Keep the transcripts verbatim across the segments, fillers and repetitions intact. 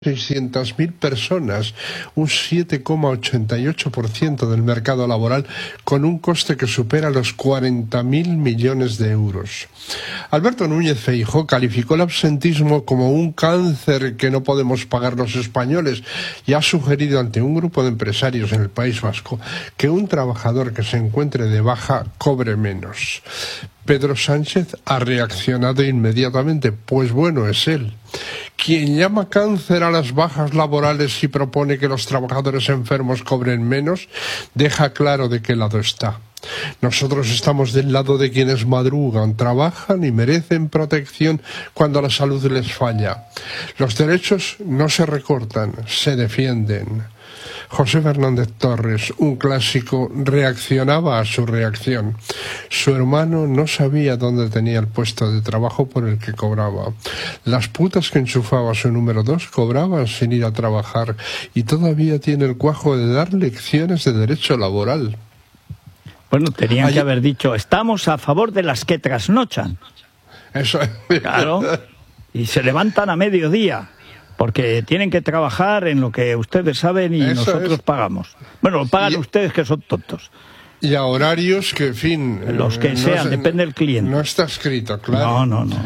seiscientas mil personas, un siete coma ochenta y ocho por ciento del mercado laboral, con un coste que supera los cuarenta mil millones de euros. Alberto Núñez Feijóo calificó el absentismo como un cáncer que no podemos pagar los españoles y ha sugerido ante un grupo de empresarios en el País Vasco que un trabajador que se encuentre de baja cobre menos. Pedro Sánchez ha reaccionado inmediatamente, pues bueno, es él. Quien llama cáncer a las bajas laborales y propone que los trabajadores enfermos cobren menos, deja claro de qué lado está. Nosotros estamos del lado de quienes madrugan, trabajan y merecen protección cuando la salud les falla. Los derechos no se recortan, se defienden. José Fernández Torres, un clásico, reaccionaba a su reacción. Su hermano no sabía dónde tenía el puesto de trabajo por el que cobraba. Las putas que enchufaba su número dos cobraban sin ir a trabajar y todavía tiene el cuajo de dar lecciones de derecho laboral. Bueno, tenían Allí... que haber dicho, estamos a favor de las que trasnochan. Eso Claro, y se levantan a mediodía, porque tienen que trabajar en lo que ustedes saben y Eso nosotros es. pagamos. Bueno, lo pagan Y... ustedes, que son tontos. Y a horarios que, en fin... Los que no sean, sé, depende del cliente. No está escrito, claro. No, no, no.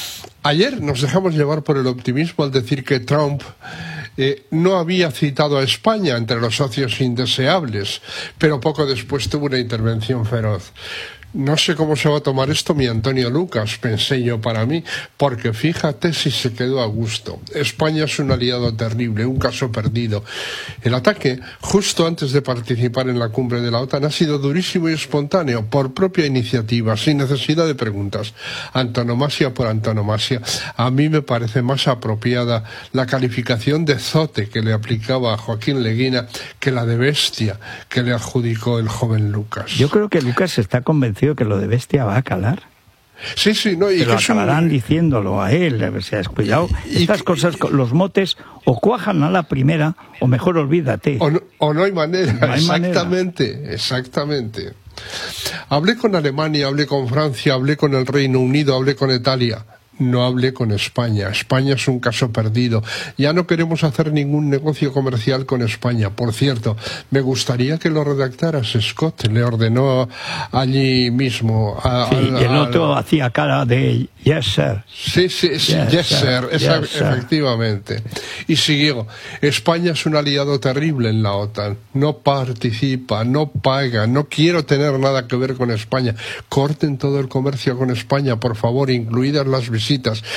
Ayer nos dejamos llevar por el optimismo al decir que Trump eh, no había citado a España entre los socios indeseables, pero poco después tuvo una intervención feroz. No sé cómo se va a tomar esto mi Antonio Lucas, pensé yo para mí, porque fíjate si se quedó a gusto. España es un aliado terrible, un caso perdido. El ataque, justo antes de participar en la cumbre de la OTAN, ha sido durísimo y espontáneo, por propia iniciativa, sin necesidad de preguntas. Antonomasia por antonomasia. A mí me parece más apropiada la calificación de zote que le aplicaba a Joaquín Leguina que la de bestia que le adjudicó el joven Lucas. Yo creo que Lucas está convencido que lo de bestia va a calar. Sí, sí, no, y que que lo es acabarán un... diciéndolo a él, o sea, cuidado. Y, Estas y, cosas, los motes, o cuajan a la primera, o mejor olvídate. O no, o no hay manera, no hay exactamente, manera. exactamente. Hablé con Alemania, hablé con Francia, hablé con el Reino Unido, hablé con Italia. No hablé con España. España es un caso perdido. Ya no queremos hacer ningún negocio comercial con España. Por cierto, me gustaría que lo redactaras, Scott. Le ordenó allí mismo. A, sí, al, y el otro al... hacía cara de yes, sir. Sí, sí, sí, yes, yes, sir. sir. Esa, Yes, sir. Efectivamente. Y siguió. España es un aliado terrible en la OTAN. No participa, no paga, no quiero tener nada que ver con España. Corten todo el comercio con España, por favor, incluidas las visitas.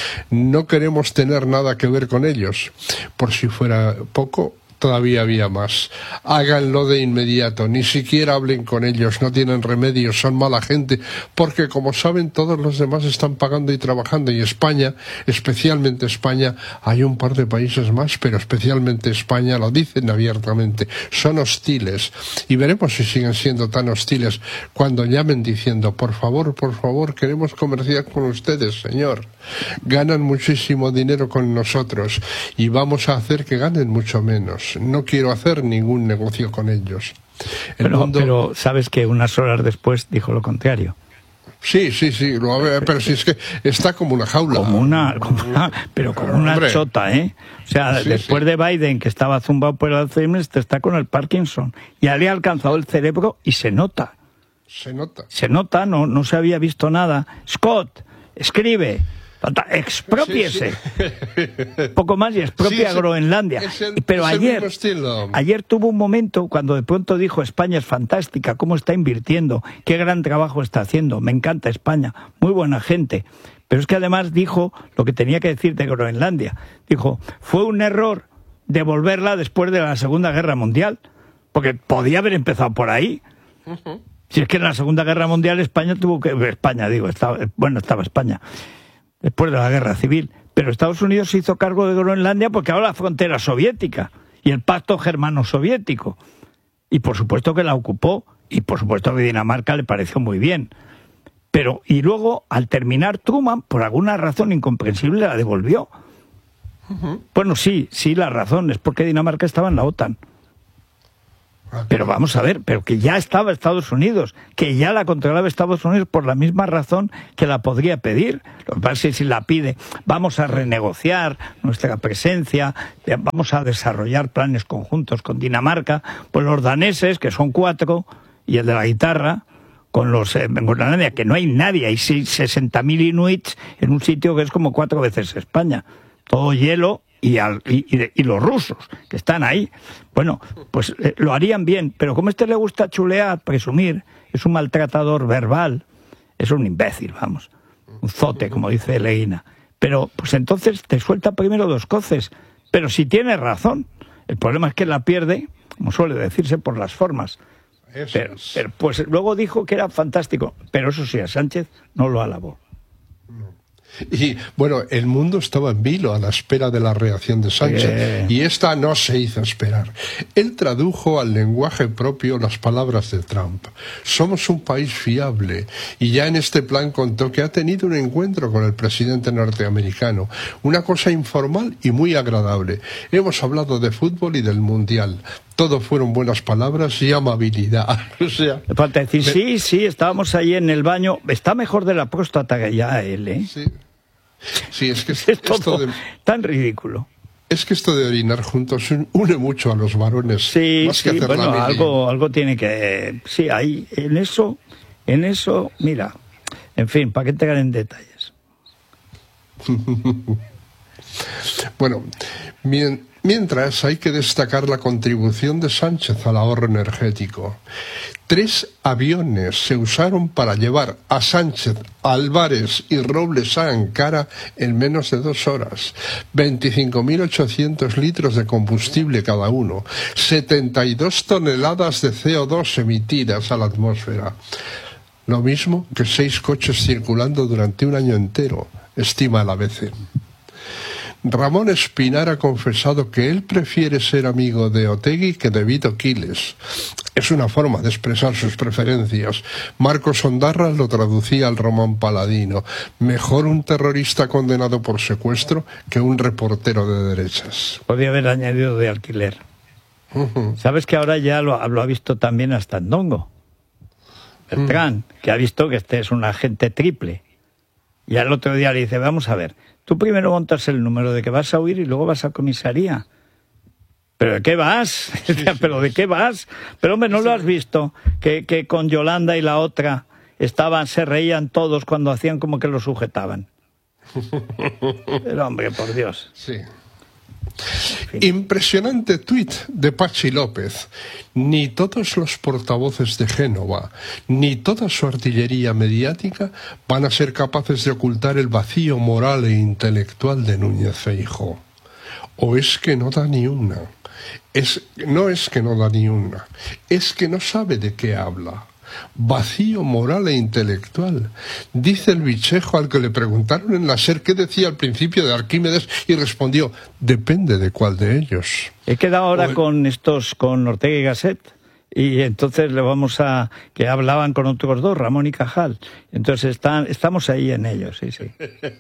No queremos tener nada que ver con ellos. Por si fuera poco, todavía había más. Háganlo de inmediato, ni siquiera hablen con ellos, no tienen remedio, son mala gente, porque como saben todos los demás están pagando y trabajando, y España, especialmente España, hay un par de países más, pero especialmente España, lo dicen abiertamente, son hostiles, y veremos si siguen siendo tan hostiles cuando llamen diciendo, por favor, por favor, queremos comerciar con ustedes, señor. Ganan muchísimo dinero con nosotros, y vamos a hacer que ganen mucho menos. No quiero hacer ningún negocio con ellos. El pero, mundo... pero sabes que unas horas después dijo lo contrario. Sí, sí, sí, lo, pero si es que está como una jaula. Como una, como una pero como una Hombre. chota, ¿eh? O sea, Sí, después sí. de Biden, que estaba zumbado por el Alzheimer, está con el Parkinson. Ya le ha alcanzado el cerebro y se nota. Se nota. Se nota, no, no se había visto nada. Scott, escribe. Expropiese. Sí, sí. Poco más y expropia Sí, Groenlandia. es el, Pero es el ayer, mismo estilo. ayer tuvo un momento cuando de pronto dijo: España es fantástica, cómo está invirtiendo, qué gran trabajo está haciendo, me encanta España, muy buena gente. Pero es que además dijo lo que tenía que decir de Groenlandia. Dijo, fue un error devolverla después de la Segunda Guerra Mundial, porque podía haber empezado por ahí. Uh-huh. Si es que en la Segunda Guerra Mundial España tuvo que... España, digo, estaba, bueno, estaba España. Después de la guerra civil, pero Estados Unidos se hizo cargo de Groenlandia porque ahora la frontera soviética y el pacto germano-soviético, y por supuesto que la ocupó, y por supuesto que Dinamarca le pareció muy bien, pero y luego al terminar Truman, por alguna razón incomprensible, la devolvió. Uh-huh. Bueno, sí, sí, la razón es porque Dinamarca estaba en la OTAN. Pero vamos a ver, pero que ya estaba Estados Unidos, que ya la controlaba Estados Unidos por la misma razón que la podría pedir. Lo que pasa es que si la pide, vamos a renegociar nuestra presencia, vamos a desarrollar planes conjuntos con Dinamarca, pues los daneses, que son cuatro, y el de la guitarra, con los eh, en Groenlandia, que no hay nadie, hay sesenta mil inuits en un sitio que es como cuatro veces España. Todo hielo. Y, al, y, y, y los rusos, que están ahí. Bueno, pues eh, lo harían bien, pero como a este le gusta chulear, presumir, es un maltratador verbal, es un imbécil, vamos, un zote, como dice Leguina. Pero, pues entonces te suelta primero dos coces, pero si tiene razón. El problema es que la pierde, como suele decirse, por las formas. Pero, pero pues luego dijo que era fantástico, pero eso sí, a Sánchez no lo alabó. Y bueno, el mundo estaba en vilo a la espera de la reacción de Sánchez, yeah. y esta no se hizo esperar. Él tradujo al lenguaje propio las palabras de Trump. Somos un país fiable, y ya en este plan contó que ha tenido un encuentro con el presidente norteamericano, una cosa informal y muy agradable. Hemos hablado de fútbol y del mundial. Todo fueron buenas palabras y amabilidad. O sea, le falta decir, me... sí, sí, estábamos ahí en el baño. Está mejor de la próstata que ya él, ¿eh? Sí, sí es que es, es todo esto de... tan ridículo. Es que esto de orinar juntos une mucho a los varones. Sí, más sí, que hacer bueno, la algo, algo tiene que... Sí, ahí, en eso, en eso, mira, en fin, ¿para qué te en detalles? Bueno, bien... Mientras, hay que destacar la contribución de Sánchez al ahorro energético. Tres aviones se usaron para llevar a Sánchez, Álvarez y Robles a Ankara en menos de dos horas. veinticinco mil ochocientos litros de combustible cada uno. setenta y dos toneladas de C O dos emitidas a la atmósfera. Lo mismo que seis coches circulando durante un año entero, estima el A B C. Ramón Espinar ha confesado que él prefiere ser amigo de Otegi que de Vito Quiles. Es una forma de expresar sus preferencias. Marcos Ondarra lo traducía al Román Paladino. Mejor un terrorista condenado por secuestro que un reportero de derechas. Podría haber añadido de alquiler. Uh-huh. ¿Sabes que ahora ya lo, lo ha visto también hasta Ndongo? Beltrán, uh-huh. que ha visto que este es un agente triple. Y al otro día le dice, vamos a ver, tú primero montas el número de que vas a huir y luego vas a comisaría. ¿Pero de qué vas? Sí, sí, ¿Pero de qué vas? Pero hombre, ¿no sí. lo has visto? Que, que con Yolanda y la otra estaban, se reían todos cuando hacían como que lo sujetaban. Pero hombre, por Dios. Sí. Impresionante tuit de Pachi López. Ni todos los portavoces de Génova, ni toda su artillería mediática van a ser capaces de ocultar el vacío moral e intelectual de Núñez Feijóo. O es que no da ni una. Es, no es que no da ni una. Es que no sabe de qué habla. Vacío moral e intelectual. Dice el bichejo al que le preguntaron en la SER qué decía al principio de Arquímedes y respondió, depende de cuál de ellos. He quedado ahora el... con estos, con Ortega y Gasset, y entonces le vamos a... que hablaban con otros dos, Ramón y Cajal. Entonces están, estamos ahí en ellos, sí, sí.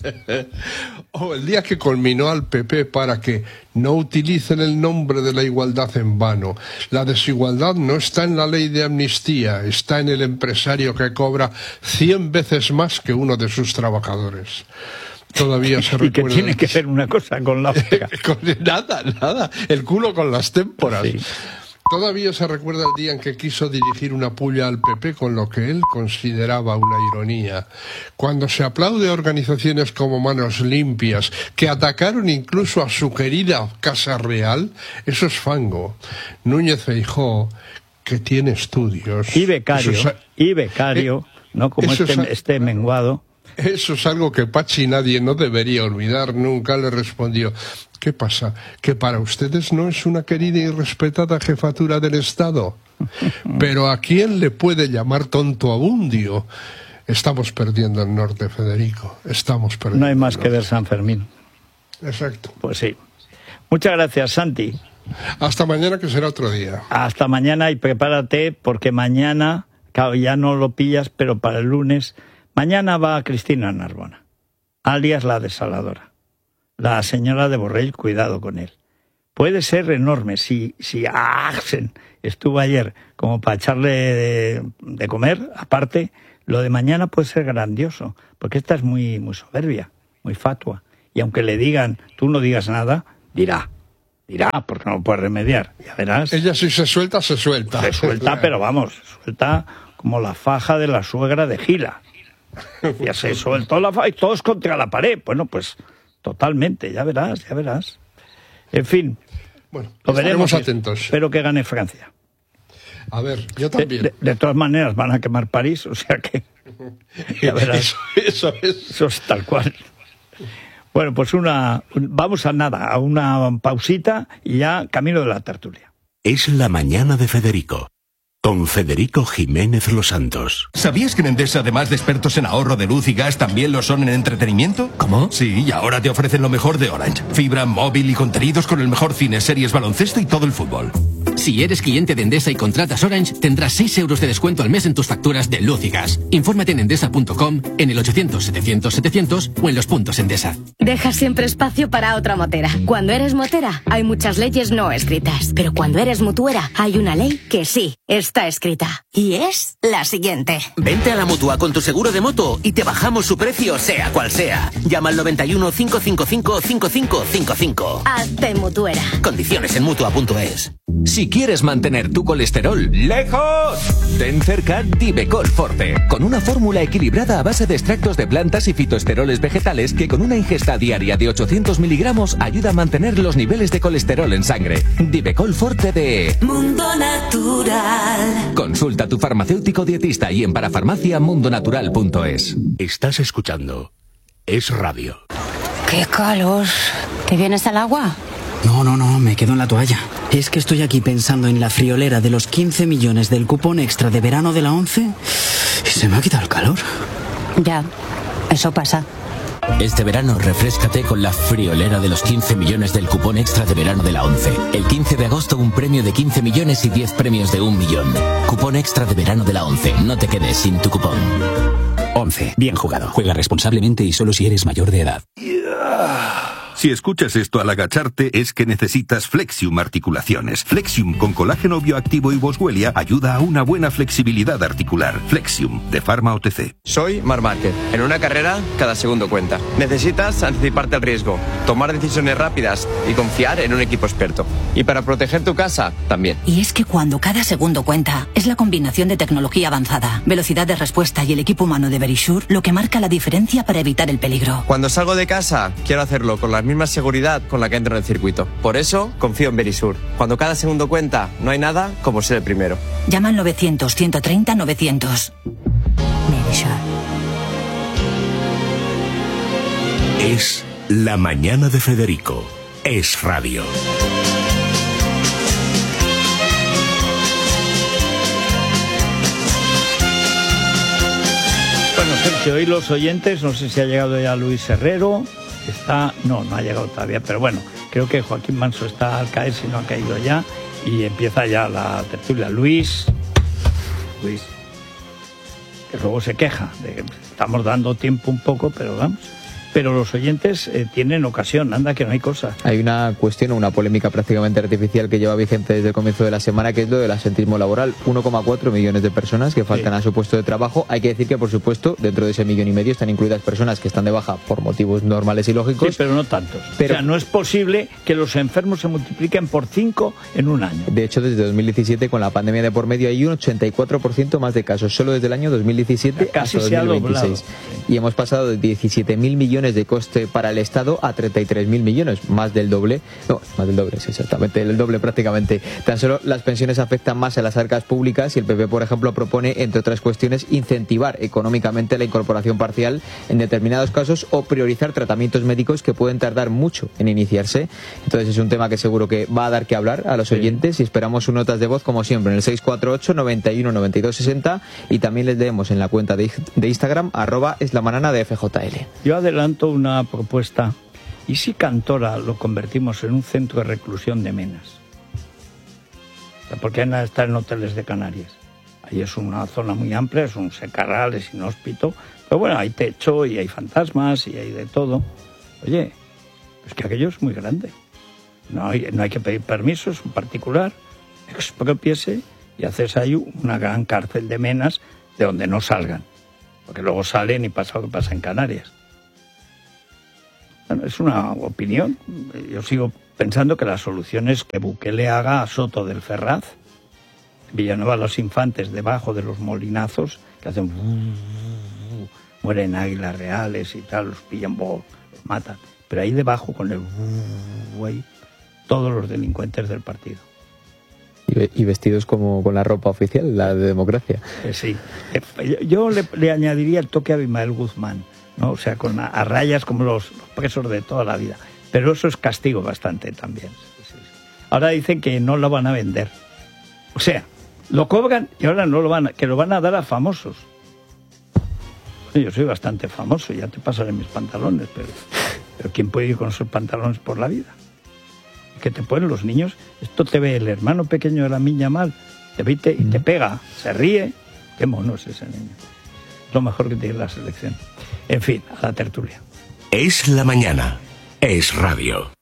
O el día que culminó al P P para que no utilicen el nombre de la igualdad en vano. La desigualdad no está en la ley de amnistía, está en el empresario que cobra cien veces más que uno de sus trabajadores. Todavía se recuerda... ¿Y que tiene que ver una cosa con la otra? Nada, nada. El culo con las témporas. Sí. Todavía se recuerda el día en que quiso dirigir una puya al P P con lo que él consideraba una ironía. Cuando se aplaude a organizaciones como Manos Limpias, que atacaron incluso a su querida Casa Real, eso es fango. Núñez Feijóo, que tiene estudios... Y becario, es, y becario, eh, no como este, es, este menguado... Eso es algo que Pachi nadie no debería olvidar. Nunca le respondió. ¿Qué pasa? ¿Que para ustedes no es una querida y respetada jefatura del Estado? Pero ¿a quién le puede llamar tonto abundio? Estamos perdiendo el norte, Federico. Estamos perdiendo. No hay más que ver San Fermín. Exacto. Pues sí. Muchas gracias, Santi. Hasta mañana, que será otro día. Hasta mañana, y prepárate, porque mañana, claro, ya no lo pillas, pero para el lunes... Mañana va Cristina Narbona, alias la desaladora. La señora de Borrell, cuidado con él. puede ser enorme. Si, si Axen estuvo ayer como para echarle de, de comer, aparte, lo de mañana puede ser grandioso, porque esta es muy, muy soberbia, muy fatua. Y aunque le digan, tú no digas nada, dirá. Dirá, porque no lo puede remediar. Ya verás. Ella si se suelta, se suelta. Se suelta, pero vamos, se suelta como la faja de la suegra de Gila. Ya se soltó la faja y todos contra la pared. Bueno, pues totalmente, ya verás, ya verás. En fin, bueno, lo veremos atentos. Espero que gane Francia. A ver, yo también. De, de, de todas maneras van a quemar París, o sea que ya verás. Eso, eso es. Eso es tal cual. Bueno, pues una vamos a nada, a una pausita y ya camino de la tertulia. Es la mañana de Federico, con Federico Jiménez Los Santos. ¿Sabías que en Endesa, además de expertos en ahorro de luz y gas, también lo son en entretenimiento? ¿Cómo? Sí, y ahora te ofrecen lo mejor de Orange. Fibra, móvil y contenidos con el mejor cine, series, baloncesto y todo el fútbol. Si eres cliente de Endesa y contratas Orange, tendrás seis euros de descuento al mes en tus facturas de luz y gas. Infórmate en endesa punto com, en el ochocientos setecientos setecientos o en los puntos Endesa. Deja siempre espacio para otra motera. Cuando eres motera, hay muchas leyes no escritas. Pero cuando eres mutuera, hay una ley que sí está escrita. Y es la siguiente. Vente a la Mutua con tu seguro de moto y te bajamos su precio, sea cual sea. Llama al noventa y uno, cinco cinco cinco, cinco cinco cinco cinco. Hazte mutuera. Condiciones en mutua punto es. Si quieres mantener tu colesterol lejos, ten cerca Divecol Forte, con una fórmula equilibrada a base de extractos de plantas y fitoesteroles vegetales que con una ingesta diaria de ochocientos miligramos ayuda a mantener los niveles de colesterol en sangre. Divecol Forte de Mundo Natural. Consulta a tu farmacéutico dietista y en parafarmacia mundo natural punto es. Estás escuchando Es Radio. ¡Qué calor! ¿Te vienes al agua? No, no, no, me quedo en la toalla. Es que estoy aquí pensando en la friolera de los quince millones del cupón extra de verano de la ONCE y se me ha quitado el calor. Ya, eso pasa. Este verano refréscate con la friolera de los quince millones del cupón extra de verano de la ONCE. El quince de agosto un premio de quince millones y diez premios de un millón. Cupón extra de verano de la ONCE. No te quedes sin tu cupón. ONCE. Bien jugado. Juega responsablemente y solo si eres mayor de edad. Si escuchas esto al agacharte es que necesitas Flexium Articulaciones. Flexium con colágeno bioactivo y boswellia ayuda a una buena flexibilidad articular. Flexium, de Pharma O T C. Soy Marc Márquez. En una carrera, cada segundo cuenta. Necesitas anticiparte al riesgo, tomar decisiones rápidas y confiar en un equipo experto. Y para proteger tu casa, también. Y es que cuando cada segundo cuenta, es la combinación de tecnología avanzada, velocidad de respuesta y el equipo humano de Verisure lo que marca la diferencia para evitar el peligro. Cuando salgo de casa, quiero hacerlo con la misma seguridad con la que entro en el circuito. Por eso, confío en Verisure. Cuando cada segundo cuenta, no hay nada como ser el primero. Llama al novecientos, ciento treinta, novecientos. Verisure. Es la mañana de Federico. Es Radio. Bueno, Sergio, hoy los oyentes, no sé si ha llegado ya Luis Herrero. Está, no, no ha llegado todavía, pero bueno, creo que Joaquín Manso está al caer, si no ha caído ya, y empieza ya la tertulia. Luis, Luis, que luego se queja de que estamos dando tiempo un poco, pero vamos. Pero los oyentes eh, tienen ocasión, anda que no hay cosa. Hay una cuestión, una polémica prácticamente artificial que lleva vigente desde el comienzo de la semana, que es lo del asentismo laboral. uno coma cuatro millones de personas que faltan sí. a su puesto de trabajo. Hay que decir que, por supuesto, dentro de ese millón y medio están incluidas personas que están de baja por motivos normales y lógicos. Sí, pero no tantos. Pero, o sea, no es posible que los enfermos se multipliquen por cinco en un año. De hecho, desde dos mil diecisiete, con la pandemia de por medio, hay un ochenta y cuatro por ciento más de casos, solo desde el año dos mil diecisiete casi hasta dos mil veintiséis. Sí. Y hemos pasado de diecisiete mil millones de coste para el Estado a treinta y tres mil millones, más del doble, no, más del doble, sí, exactamente, el doble prácticamente. Tan solo las pensiones afectan más a las arcas públicas y el P P, por ejemplo, propone, entre otras cuestiones, incentivar económicamente la incorporación parcial en determinados casos o priorizar tratamientos médicos que pueden tardar mucho en iniciarse. Entonces es un tema que seguro que va a dar que hablar a los sí. oyentes y esperamos sus notas de voz, como siempre, en el seis cuatro ocho, noventa y uno, noventa y dos, sesenta y también les leemos en la cuenta de, de Instagram, arroba es la manana de F J L. Yo adelanto una propuesta. ¿Y si Cantora lo convertimos en un centro de reclusión de menas? O sea, ¿por qué nada está en hoteles de Canarias? Ahí es una zona muy amplia, es un secarral, es inhóspito, pero bueno, hay techo y hay fantasmas y hay de todo. Oye, es que aquello es muy grande. No hay, no hay que pedir permiso, es un particular, expropiese y haces ahí una gran cárcel de menas de donde no salgan, porque luego salen y pasa lo que pasa en Canarias. Bueno, es una opinión. Yo sigo pensando que la solución es que Bukele haga a Soto del Ferraz, Villanueva los Infantes, debajo de los molinazos, que hacen... mueren águilas reales y tal, los pillan, los matan. Pero ahí debajo, con el... ahí, todos los delincuentes del partido. Y vestidos como con la ropa oficial, la de democracia. Eh, sí. Eh, yo le, le añadiría el toque a Abimael Guzmán, ¿no? O sea, con a, a rayas como los, los presos de toda la vida. Pero eso es castigo bastante también. Sí, sí, sí. Ahora dicen que no lo van a vender. O sea, lo cobran y ahora no lo van a, que lo van a dar a famosos. Yo soy bastante famoso, ya te pasaré mis pantalones, pero, pero ¿quién puede ir con esos pantalones por la vida? Que te ponen los niños, esto te ve el hermano pequeño de la niña mal, te ve y te, y te pega, se ríe. Qué mono es ese niño. Lo mejor que tiene la selección. En fin, a la tertulia. Es la mañana. Es radio.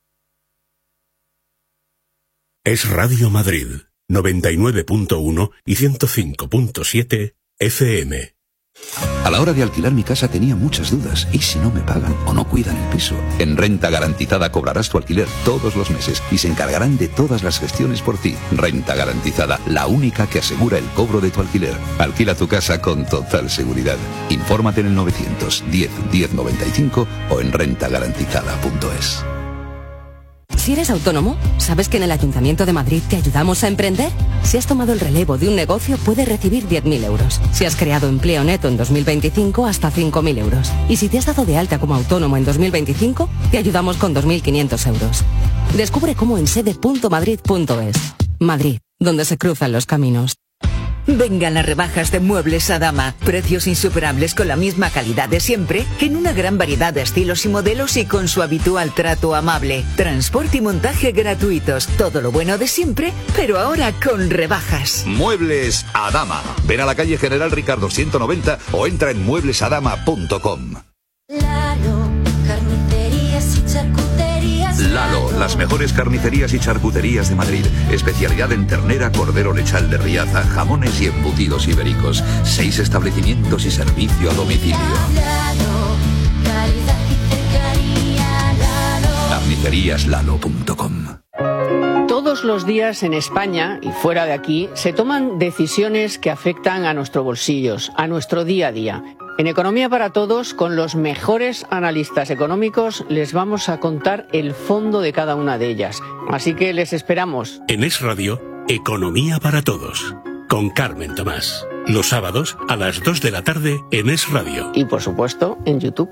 Es Radio Madrid, noventa y nueve punto uno y ciento cinco punto siete F M. A la hora de alquilar mi casa tenía muchas dudas. ¿Y si no me pagan o no cuidan el piso? En Renta Garantizada cobrarás tu alquiler todos los meses y se encargarán de todas las gestiones por ti. Renta Garantizada, la única que asegura el cobro de tu alquiler. Alquila tu casa con total seguridad. Infórmate en el novecientos diez diez noventa y cinco o en renta garantizada punto es. Si eres autónomo, ¿sabes que en el Ayuntamiento de Madrid te ayudamos a emprender? Si has tomado el relevo de un negocio, puedes recibir diez mil euros. Si has creado empleo neto en dos mil veinticinco, hasta cinco mil euros. Y si te has dado de alta como autónomo en dos mil veinticinco, te ayudamos con dos mil quinientos euros. Descubre cómo en sede punto madrid punto es. Madrid, donde se cruzan los caminos. Vengan las rebajas de Muebles Adama. Precios insuperables con la misma calidad de siempre, en una gran variedad de estilos y modelos y con su habitual trato amable. Transporte y montaje gratuitos. Todo lo bueno de siempre, pero ahora con rebajas. Muebles Adama. Ven a la calle General Ricardo ciento noventa o entra en muebles adama punto com. Lalo, carnicerías y charcuterías. Lalo, las mejores carnicerías y charcuterías de Madrid. Especialidad en ternera, cordero lechal de Riaza, jamones y embutidos ibéricos. Seis establecimientos y servicio a domicilio. Lalo, calidad y cercanía. Lalo. carnicerías lalo punto com. Todos los días en España y fuera de aquí se toman decisiones que afectan a nuestros bolsillos, a nuestro día a día. En Economía para Todos, con los mejores analistas económicos, les vamos a contar el fondo de cada una de ellas. Así que les esperamos. En Es Radio, Economía para Todos, con Carmen Tomás. Los sábados a las dos de la tarde en Es Radio. Y por supuesto, en YouTube.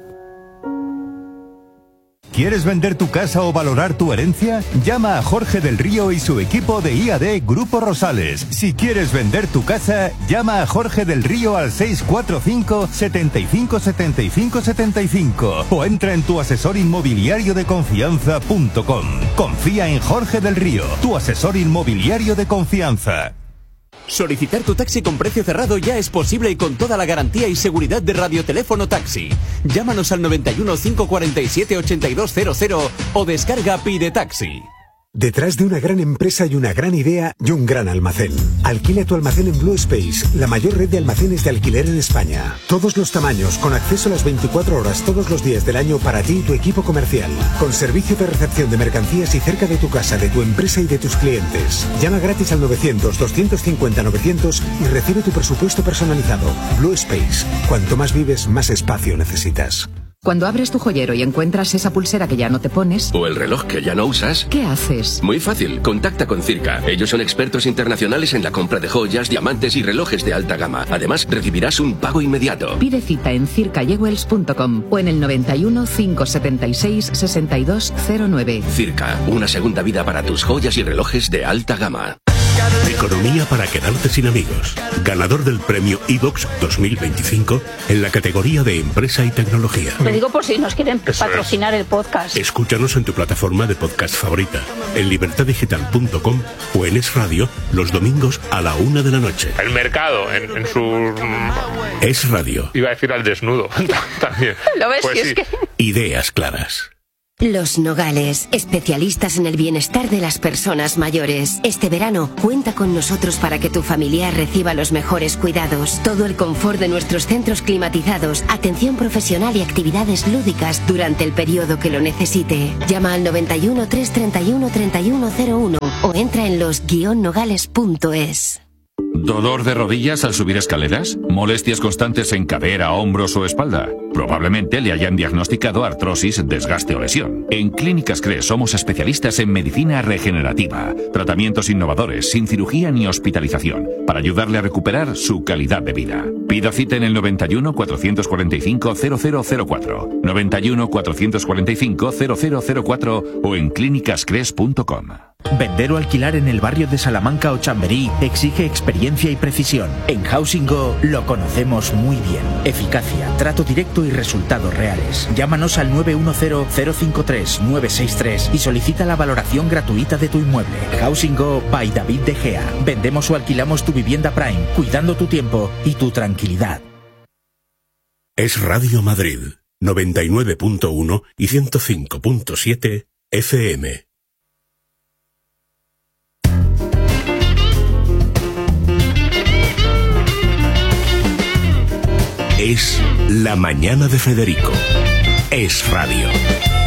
¿Quieres vender tu casa o valorar tu herencia? Llama a Jorge del Río y su equipo de I A D Grupo Rosales. Si quieres vender tu casa, llama a Jorge del Río al seis cuatro cinco, siete cinco, siete cinco, siete cinco o entra en tu asesor inmobiliario de confianza punto com. Confía en Jorge del Río, tu asesor inmobiliario de confianza. Solicitar tu taxi con precio cerrado ya es posible y con toda la garantía y seguridad de Radioteléfono Taxi. Llámanos al noventa y uno, cinco cuarenta y siete, ochenta y dos cero cero o descarga Pide Taxi. Detrás de una gran empresa y una gran idea y un gran almacén. Alquila tu almacén en Blue Space, la mayor red de almacenes de alquiler en España. Todos los tamaños, con acceso a las veinticuatro horas todos los días del año para ti y tu equipo comercial. Con servicio de recepción de mercancías y cerca de tu casa, de tu empresa y de tus clientes. Llama gratis al novecientos, doscientos cincuenta, novecientos y recibe tu presupuesto personalizado. Blue Space. Cuanto más vives, más espacio necesitas. Cuando abres tu joyero y encuentras esa pulsera que ya no te pones... O el reloj que ya no usas... ¿Qué haces? Muy fácil, contacta con Circa. Ellos son expertos internacionales en la compra de joyas, diamantes y relojes de alta gama. Además, recibirás un pago inmediato. Pide cita en circa jewels punto com o en el noventa y uno, cinco setenta y seis, sesenta y dos cero nueve. Circa, una segunda vida para tus joyas y relojes de alta gama. Economía para quedarte sin amigos. Ganador del premio iVox dos mil veinticinco en la categoría de Empresa y Tecnología. Lo digo por si nos quieren Eso patrocinar es. el podcast. Escúchanos en tu plataforma de podcast favorita, en libertad digital punto com o en Es Radio los domingos a la una de la noche. El mercado en, en su... Es Radio. Iba a decir al desnudo también. ¿Lo ves? Pues Si sí. es que... Ideas claras. Los Nogales, especialistas en el bienestar de las personas mayores. Este verano, cuenta con nosotros para que tu familiar reciba los mejores cuidados. Todo el confort de nuestros centros climatizados, atención profesional y actividades lúdicas durante el periodo que lo necesite. Llama al noventa y uno, trescientos treinta y uno, treinta y uno cero uno o entra en los guion nogales punto es. ¿Dolor de rodillas al subir escaleras? ¿Molestias constantes en cadera, hombros o espalda? Probablemente le hayan diagnosticado artrosis, desgaste o lesión. En Clínicas Cres somos especialistas en medicina regenerativa, tratamientos innovadores, sin cirugía ni hospitalización, para ayudarle a recuperar su calidad de vida. Pida cita en el noventa y uno, cuatrocientos cuarenta y cinco, cero cero cero cuatro, noventa y uno, cuatrocientos cuarenta y cinco, cero cero cero cuatro o en clínicas cres punto com. Vender o alquilar en el barrio de Salamanca o Chamberí exige experiencia y precisión. En Housing Go lo conocemos muy bien. Eficacia, trato directo y resultados reales. Llámanos al nueve uno cero, cero cinco tres, nueve seis tres y solicita la valoración gratuita de tu inmueble. Housing Go by David De Gea. Vendemos o alquilamos tu vivienda Prime, cuidando tu tiempo y tu tranquilidad. Es Radio Madrid, noventa y nueve punto uno y ciento cinco punto siete F M. Es La Mañana de Federico. Es Radio.